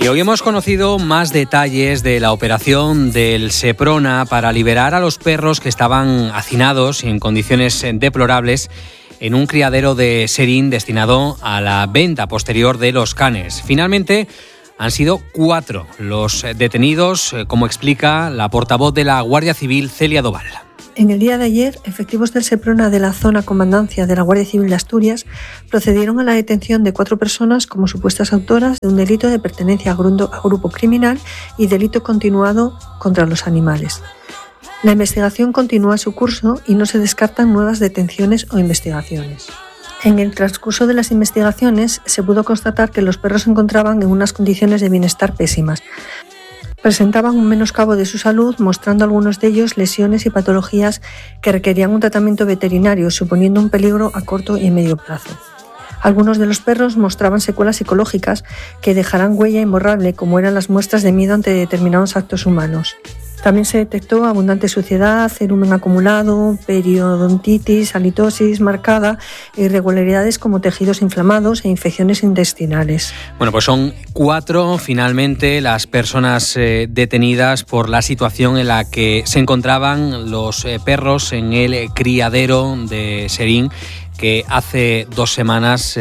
Y hoy hemos conocido más detalles de la operación del Seprona para liberar a los perros que estaban hacinados y en condiciones deplorables en un criadero de Serín destinado a la venta posterior de los canes. Finalmente han sido 4 los detenidos, como explica la portavoz de la Guardia Civil, Celia Doval. En el día de ayer, efectivos del Seprona de la zona comandancia de la Guardia Civil de Asturias procedieron a la detención de 4 personas como supuestas autoras de un delito de pertenencia a grupo criminal y delito continuado contra los animales. La investigación continúa su curso y no se descartan nuevas detenciones o investigaciones. En el transcurso de las investigaciones se pudo constatar que los perros se encontraban en unas condiciones de bienestar pésimas. Presentaban un menoscabo de su salud, mostrando algunos de ellos lesiones y patologías que requerían un tratamiento veterinario, suponiendo un peligro a corto y medio plazo. Algunos de los perros mostraban secuelas psicológicas que dejarán huella imborrable, como eran las muestras de miedo ante determinados actos humanos. También se detectó abundante suciedad, cerumen acumulado, periodontitis, halitosis marcada, irregularidades como tejidos inflamados e infecciones intestinales. Bueno, pues son 4 finalmente las personas detenidas por la situación en la que se encontraban los perros en el criadero de Serín, que hace 2 semanas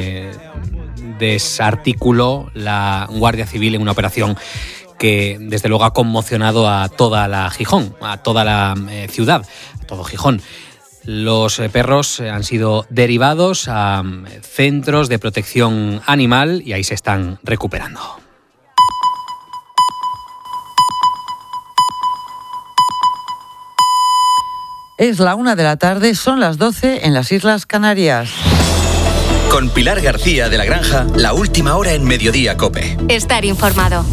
desarticuló la Guardia Civil en una operación que desde luego ha conmocionado a toda la Gijón, a toda la ciudad, a todo Gijón. Los perros han sido derivados a centros de protección animal y ahí se están recuperando. Es la 1 de la tarde, son las 12 en las Islas Canarias. Con Pilar García de la Granja, la última hora en Mediodía COPE. Estar informado.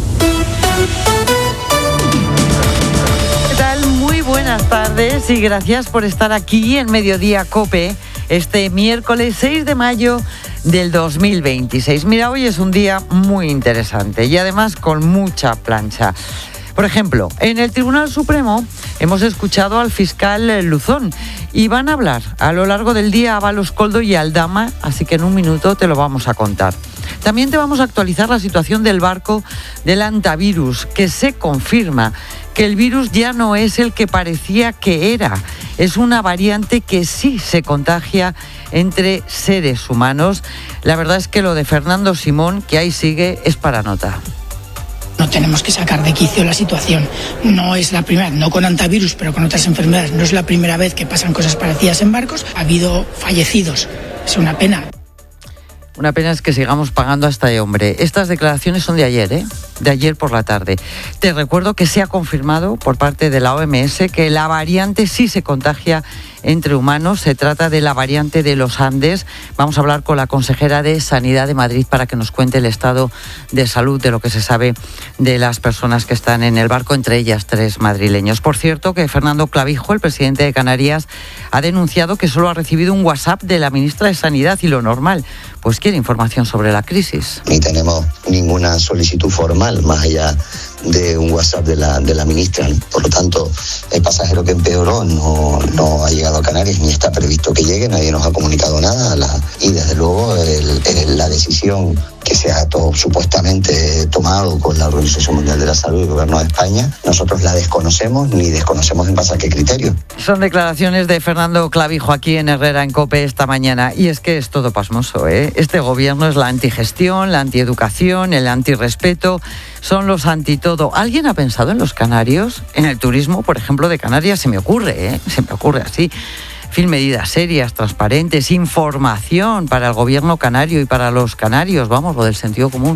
¿Qué tal? Muy buenas tardes y gracias por estar aquí en Mediodía COPE este miércoles 6 de mayo del 2026. Mira, hoy es un día muy interesante y además con mucha plancha. Por ejemplo, en el Tribunal Supremo hemos escuchado al fiscal Luzón y van a hablar a lo largo del día Ábalos Coldo y Aldama, así que en un minuto te lo vamos a contar. También te vamos a actualizar la situación del barco del hantavirus, que se confirma que el virus ya no es el que parecía que era. Es una variante que sí se contagia entre seres humanos. La verdad es que lo de Fernando Simón, que ahí sigue, es para nota. No tenemos que sacar de quicio la situación. No es la primera, no con hantavirus, pero con otras enfermedades. No es la primera vez que pasan cosas parecidas en barcos. Ha habido fallecidos. Es una pena. Una pena es que sigamos pagando a este hombre. Estas declaraciones son de ayer, de ayer por la tarde. Te recuerdo que se ha confirmado por parte de la OMS que la variante sí se contagia entre humanos. Se trata de la variante de los Andes. Vamos a hablar con la consejera de Sanidad de Madrid para que nos cuente el estado de salud de lo que se sabe de las personas que están en el barco, entre ellas 3 madrileños. Por cierto, que Fernando Clavijo, el presidente de Canarias, ha denunciado que solo ha recibido un WhatsApp de la ministra de Sanidad y lo normal, pues quiere información sobre la crisis. Ni tenemos ninguna solicitud formal más allá de un WhatsApp de la ministra. Por lo tanto, el pasajero que empeoró no ha llegado a Canarias ni está previsto que llegue, nadie nos ha comunicado nada y desde luego la decisión que se ha supuestamente tomado con la Organización Mundial de la Salud y el Gobierno de España, nosotros la desconocemos ni desconocemos en base a qué criterio. Son declaraciones de Fernando Clavijo aquí en Herrera en COPE esta mañana y es que es todo pasmoso, ¿eh? Este gobierno es la antigestión, la antieducación, el antirrespeto, son los antitodo. ¿Alguien ha pensado en los canarios? En el turismo, por ejemplo, de Canarias se me ocurre así. En fin, medidas serias, transparentes, información para el gobierno canario y para los canarios, vamos, lo del sentido común.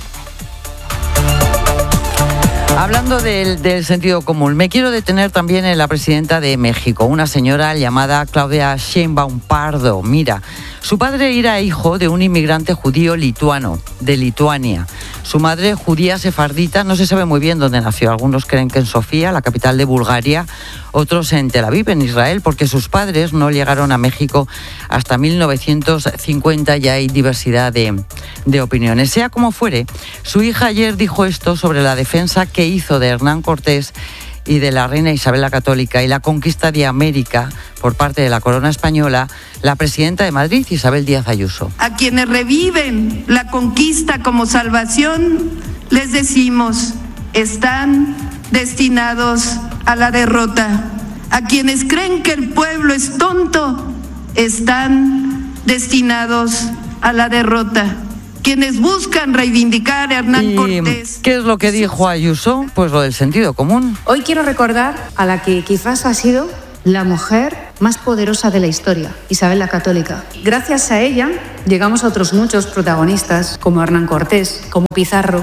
Hablando del sentido común, me quiero detener también en la presidenta de México, una señora llamada Claudia Sheinbaum Pardo. Mira, su padre era hijo de un inmigrante judío lituano, de Lituania. Su madre, judía sefardita, no se sabe muy bien dónde nació. Algunos creen que en Sofía, la capital de Bulgaria, otros en Tel Aviv, en Israel, porque sus padres no llegaron a México hasta 1950. Ya hay diversidad de opiniones. Sea como fuere, su hija ayer dijo esto sobre la defensa que hizo de Hernán Cortés y de la reina Isabel la Católica y la conquista de América por parte de la corona española, la presidenta de Madrid, Isabel Díaz Ayuso. A quienes reviven la conquista como salvación, les decimos, están destinados a la derrota. A quienes creen que el pueblo es tonto, están destinados a la derrota. Quienes buscan reivindicar a Hernán Cortés... ¿Qué es lo que dijo Ayuso? Pues lo del sentido común. Hoy quiero recordar a la que quizás ha sido la mujer más poderosa de la historia, Isabel la Católica. Gracias a ella llegamos a otros muchos protagonistas, como Hernán Cortés, como Pizarro.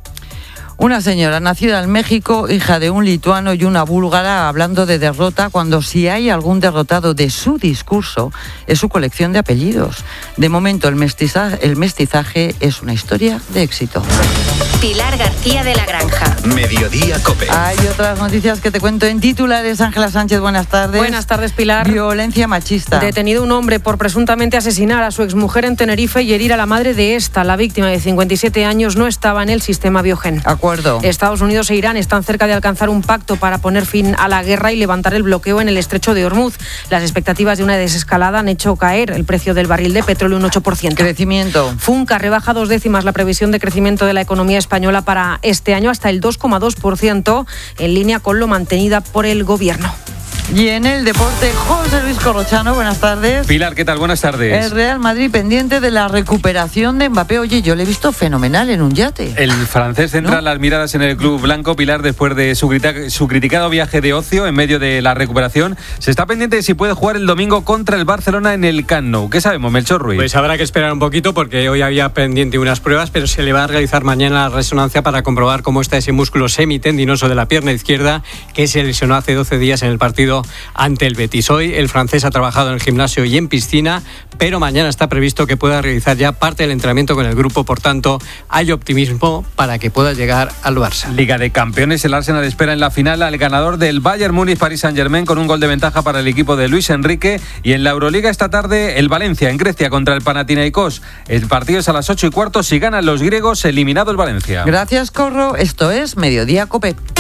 Una señora nacida en México, hija de un lituano y una búlgara, hablando de derrota cuando si hay algún derrotado de su discurso es su colección de apellidos. De momento el mestizaje es una historia de éxito. Pilar García de la Granja. Mediodía COPE. Hay otras noticias que te cuento en titulares. Ángela Sánchez, buenas tardes. Buenas tardes, Pilar. Violencia machista. Detenido un hombre por presuntamente asesinar a su exmujer en Tenerife y herir a la madre de esta. La víctima de 57 años no estaba en el sistema Biogen. Acuerdo. Estados Unidos e Irán están cerca de alcanzar un pacto para poner fin a la guerra y levantar el bloqueo en el estrecho de Hormuz. Las expectativas de una desescalada han hecho caer el precio del barril de petróleo un 8%. Crecimiento. Funca rebaja 2 décimas la previsión de crecimiento de la economía española para este año hasta el 2,2%, en línea con lo mantenida por el gobierno. Y en el deporte, José Luis Corrochano, buenas tardes. Pilar, ¿qué tal? Buenas tardes. El Real Madrid pendiente de la recuperación de Mbappé. Oye, yo le he visto fenomenal en un yate. El francés centra las miradas en el club blanco, Pilar, después de su criticado viaje de ocio en medio de la recuperación. Se está pendiente de si puede jugar el domingo contra el Barcelona en el Camp Nou. ¿Qué sabemos, Melchor Ruiz? Pues habrá que esperar un poquito porque hoy había pendiente unas pruebas, pero se le va a realizar mañana la resonancia para comprobar cómo está ese músculo semitendinoso de la pierna izquierda que se lesionó hace 12 días en el partido ante el Betis. Hoy el francés ha trabajado en el gimnasio y en piscina, pero mañana está previsto que pueda realizar ya parte del entrenamiento con el grupo. Por tanto, hay optimismo para que pueda llegar al Barça. Liga de Campeones, el Arsenal espera en la final al ganador del Bayern Múnich Paris Saint-Germain con un gol de ventaja para el equipo de Luis Enrique. Y en la Euroliga esta tarde el Valencia en Grecia contra el Panathinaikos. El partido es a las 8:15. Si ganan los griegos, eliminado el Valencia. Gracias, Corro. Esto es Mediodía COPE.